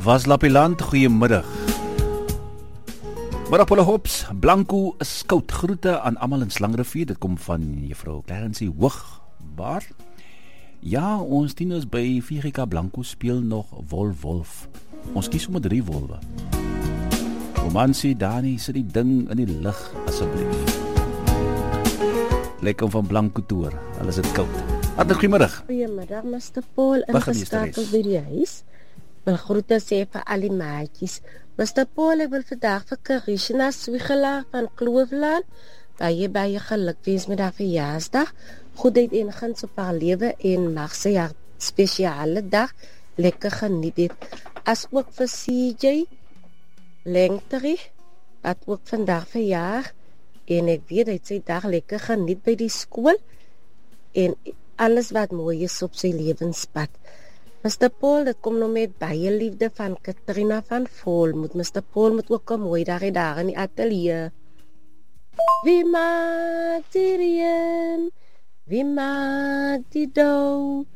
Was Lapieland, goeiemiddag. Middag Polle Hops, Blanco is koud. Groete aan almal in Slangrivier. Dit kom van juffrou Clarence Hoogbaar. Ja, ons tieners by VGK Blanco speel nog Wolf. Ons kies sommer 3 wolwe. Romansie, Dani, sit die ding in die lig asseblief. Lekker om van Blanco toer, al is dit koud. Hartlik goeiemiddag. Goeiemiddag, Mr. Paul, ingeskakel by die huis. Wil groete sê vir al die maatjies. Mr. Paul, ek wil vandag vir Karishna Swigelaar van Kloofland baie gelukwens met haar verjaarsdag. Goedheid en guns op haar lewe en mag sy haar spesiale dag lekker geniet het. As ook vir CJ Lengterie, wat ook vandag verjaar, en ek weet dat sy dag lekker geniet by die skool, en alles wat mooi is op sy lewenspad. Mr. Paul, dit kom nou met baie liefde van Katrina van Volmoed. Mr. Paul moet ook 'n mooi dag hê daar in die ateljee. Wie maak die reën? Wie maak die dauw?